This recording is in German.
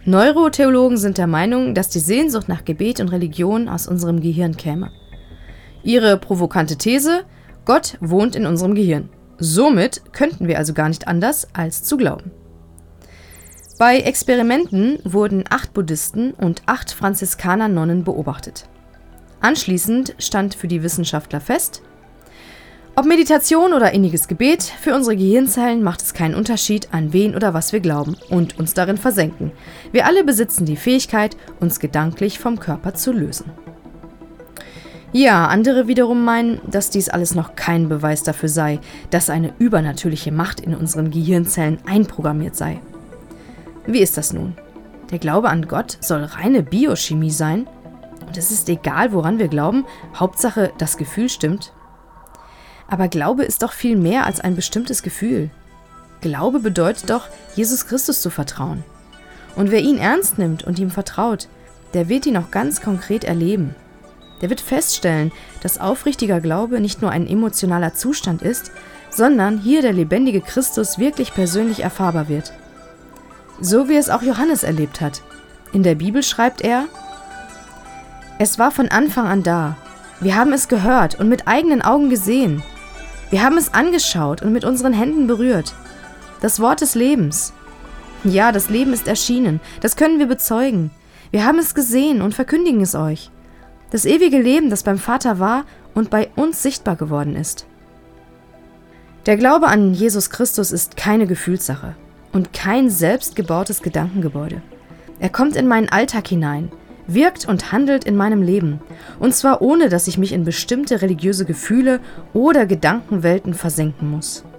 Neurotheologen sind der Meinung, dass die Sehnsucht nach Gebet und Religion aus unserem Gehirn käme. Ihre provokante These: Gott wohnt in unserem Gehirn. Somit könnten wir also gar nicht anders, als zu glauben. Bei Experimenten wurden 8 Buddhisten und 8 Franziskaner-Nonnen beobachtet. Anschließend stand für die Wissenschaftler fest: Ob Meditation oder inniges Gebet, für unsere Gehirnzellen macht es keinen Unterschied, an wen oder was wir glauben und uns darin versenken. Wir alle besitzen die Fähigkeit, uns gedanklich vom Körper zu lösen. Ja, andere wiederum meinen, dass dies alles noch kein Beweis dafür sei, dass eine übernatürliche Macht in unseren Gehirnzellen einprogrammiert sei. Wie ist das nun? Der Glaube an Gott soll reine Biochemie sein? Und es ist egal, woran wir glauben, Hauptsache, das Gefühl stimmt? Aber Glaube ist doch viel mehr als ein bestimmtes Gefühl. Glaube bedeutet doch, Jesus Christus zu vertrauen. Und wer ihn ernst nimmt und ihm vertraut, der wird ihn auch ganz konkret erleben. Der wird feststellen, dass aufrichtiger Glaube nicht nur ein emotionaler Zustand ist, sondern hier der lebendige Christus wirklich persönlich erfahrbar wird. So wie es auch Johannes erlebt hat. In der Bibel schreibt er: Es war von Anfang an da. Wir haben es gehört und mit eigenen Augen gesehen. Wir haben es angeschaut und mit unseren Händen berührt. Das Wort des Lebens. Ja, das Leben ist erschienen. Das können wir bezeugen. Wir haben es gesehen und verkündigen es euch. Das ewige Leben, das beim Vater war und bei uns sichtbar geworden ist. Der Glaube an Jesus Christus ist keine Gefühlssache und kein selbstgebautes Gedankengebäude. Er kommt in meinen Alltag hinein, wirkt und handelt in meinem Leben, und zwar ohne, dass ich mich in bestimmte religiöse Gefühle oder Gedankenwelten versenken muss.